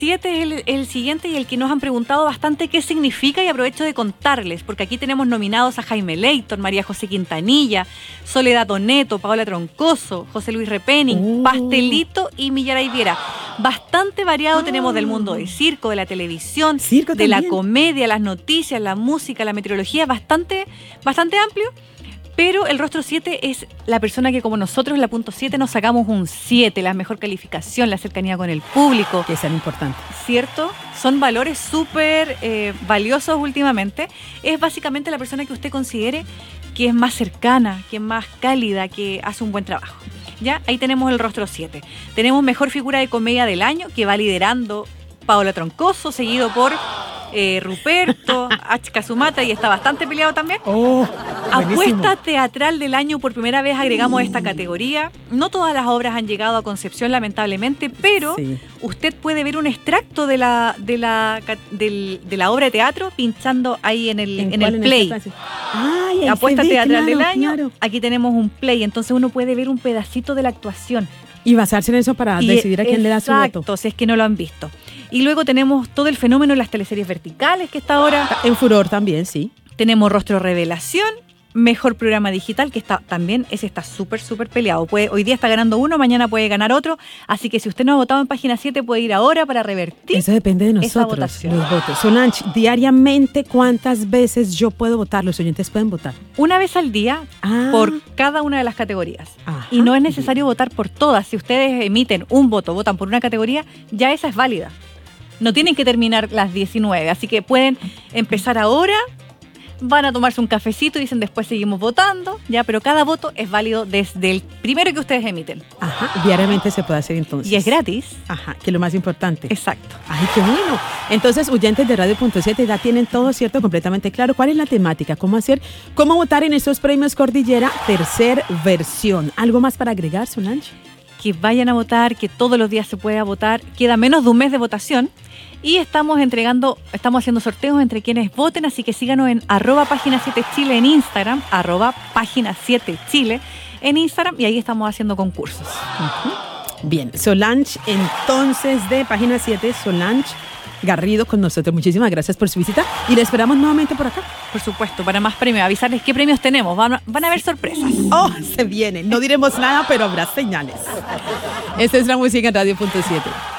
7 es el siguiente y el que nos han preguntado bastante qué significa, y aprovecho de contarles, porque aquí tenemos nominados a Jaime Leighton, María José Quintanilla, Soledad Oneto, Paola Troncoso, José Luis Repenning, Pastelito y Millaray Viera. Bastante variado tenemos del mundo del circo, de la televisión, de la comedia, las noticias, la música, la meteorología, bastante amplio. Pero el rostro 7 es la persona que, como nosotros en la punto 7 nos sacamos un 7, la mejor calificación, la cercanía con el público. Que es tan importante. ¿Cierto? Son valores súper valiosos últimamente. Es básicamente la persona que usted considere que es más cercana, que es más cálida, que hace un buen trabajo. ¿Ya? Ahí tenemos el rostro 7. Tenemos mejor figura de comedia del año, que va liderando Paola Troncoso, seguido por Ruperto, H. Kazumata, y está bastante peleado también. Apuesta teatral del año, por primera vez agregamos esta categoría. No todas las obras han llegado a Concepción, lamentablemente, pero usted puede ver un extracto de la obra de teatro pinchando ahí en el play. Apuesta teatral del año. Claro. Aquí tenemos un play, entonces uno puede ver un pedacito de la actuación. Y basarse en eso para decidir a quién le da su voto. Exacto, si es que no lo han visto. Y luego tenemos todo el fenómeno de las teleseries verticales, que está ahora en furor también, sí. Tenemos Rostro Revelación, mejor programa digital, que está súper peleado. Hoy día está ganando uno, mañana puede ganar otro. Así que si usted no ha votado en Página 7, puede ir ahora para revertir. Eso depende de nosotros, los votos. Solange, diariamente, ¿cuántas veces yo puedo votar? Los oyentes pueden votar. Una vez al día, por cada una de las categorías. Y no es necesario votar por todas. Si ustedes emiten un voto, votan por una categoría, ya esa es válida. No tienen que terminar las 19, así que pueden empezar ahora, van a tomarse un cafecito y dicen después seguimos votando, ya, pero cada voto es válido desde el primero que ustedes emiten. Diariamente se puede hacer entonces. Y es gratis. Que es lo más importante. Exacto. Ay, qué bueno. Entonces, oyentes de Radio.7 ya tienen todo cierto, completamente claro. ¿Cuál es la temática? ¿Cómo votar en estos premios Cordillera? Tercer versión. ¿Algo más para agregar, Solange? Que vayan a votar, que todos los días se pueda votar. Queda menos de un mes de votación y estamos haciendo sorteos entre quienes voten, así que síganos en @Página 7 Chile en Instagram, @Página 7 Chile en Instagram, y ahí estamos haciendo concursos. Bien, Solange, entonces, de Página 7, Solange Garrido con nosotros. Muchísimas gracias por su visita y le esperamos nuevamente por acá. Por supuesto, para más premios, avisarles qué premios tenemos. Van a haber sorpresas. Se vienen. No diremos nada, pero habrá señales. Esta es la música en Radio.7.